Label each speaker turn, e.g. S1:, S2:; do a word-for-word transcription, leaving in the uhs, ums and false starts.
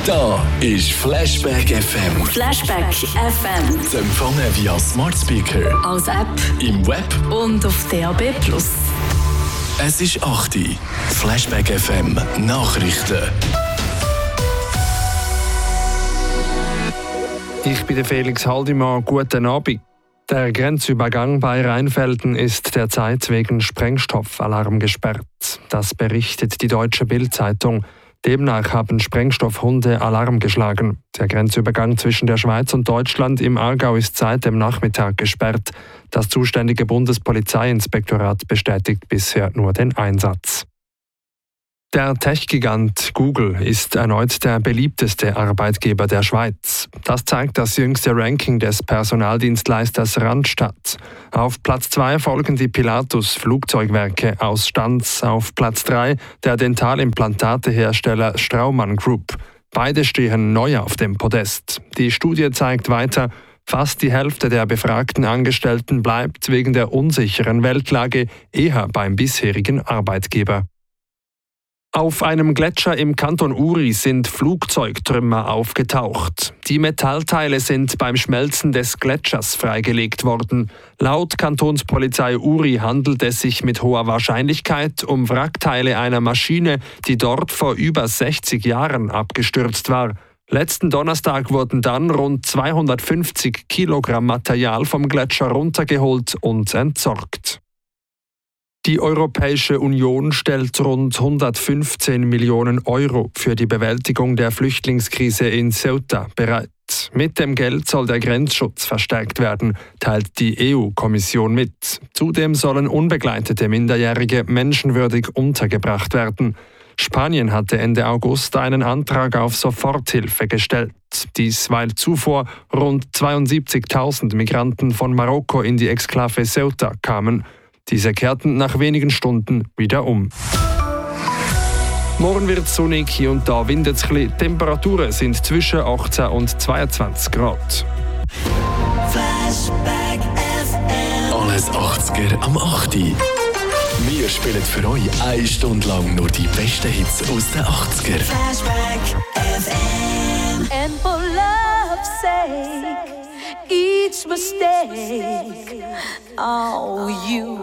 S1: Da ist Flashback F M.
S2: Flashback F M.
S1: Zu empfangen via Smart Speaker,
S2: Als App
S1: im Web
S2: und auf D A B plus.
S1: Es ist acht Uhr. Flashback F M Nachrichten.
S3: Ich bin der Felix Haldimann. Guten Abend. Der Grenzübergang bei Rheinfelden ist derzeit wegen Sprengstoffalarm gesperrt. Das berichtet die Deutsche Bild-Zeitung. Demnach haben Sprengstoffhunde Alarm geschlagen. Der Grenzübergang zwischen der Schweiz und Deutschland im Aargau ist seit dem Nachmittag gesperrt. Das zuständige Bundespolizeiinspektorat bestätigt bisher nur den Einsatz. Der Tech-Gigant Google ist erneut der beliebteste Arbeitgeber der Schweiz. Das zeigt das jüngste Ranking des Personaldienstleisters Randstad. Auf Platz zwei folgen die Pilatus Flugzeugwerke aus Stanz, auf Platz drei der Dentalimplantatehersteller Straumann Group. Beide stehen neu auf dem Podest. Die Studie zeigt weiter, fast die Hälfte der befragten Angestellten bleibt wegen der unsicheren Weltlage eher beim bisherigen Arbeitgeber. Auf einem Gletscher im Kanton Uri sind Flugzeugtrümmer aufgetaucht. Die Metallteile sind beim Schmelzen des Gletschers freigelegt worden. Laut Kantonspolizei Uri handelt es sich mit hoher Wahrscheinlichkeit um Wrackteile einer Maschine, die dort vor über sechzig Jahren abgestürzt war. Letzten Donnerstag wurden dann rund zweihundertfünfzig Kilogramm Material vom Gletscher runtergeholt und entsorgt. Die Europäische Union stellt rund hundertfünfzehn Millionen Euro für die Bewältigung der Flüchtlingskrise in Ceuta bereit. Mit dem Geld soll der Grenzschutz verstärkt werden, teilt die E U-Kommission mit. Zudem sollen unbegleitete Minderjährige menschenwürdig untergebracht werden. Spanien hatte Ende August einen Antrag auf Soforthilfe gestellt. Dies, weil zuvor rund zweiundsiebzigtausend Migranten von Marokko in die Exklave Ceuta kamen. Diese kehrten nach wenigen Stunden wieder um. Morgen wird es sonnig, hier und da windet es ein bisschen. Temperaturen sind zwischen achtzehn und zweiundzwanzig Grad.
S1: Flashback F M. Alles achtziger am acht Uhr. Wir spielen für euch eine Stunde lang nur die besten Hits aus den achtziger.
S4: Flashback F M. And for love's sake, each mistake, oh, you